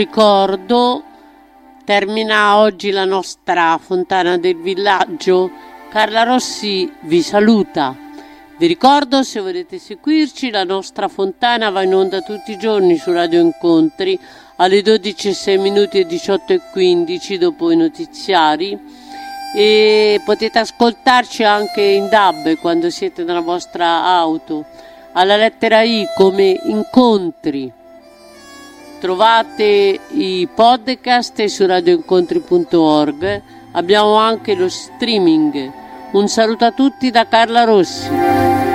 Ricordo, termina oggi la nostra fontana del villaggio. Carla Rossi vi saluta. Vi ricordo, se volete seguirci, la nostra fontana va in onda tutti i giorni su Radio Incontri alle 12:06 e 18:15 dopo i notiziari, e potete ascoltarci anche in DAB quando siete nella vostra auto, alla lettera I come Incontri. Trovate i podcast su radioincontri.org. Abbiamo anche lo streaming. Un saluto a tutti da Carla Rossi.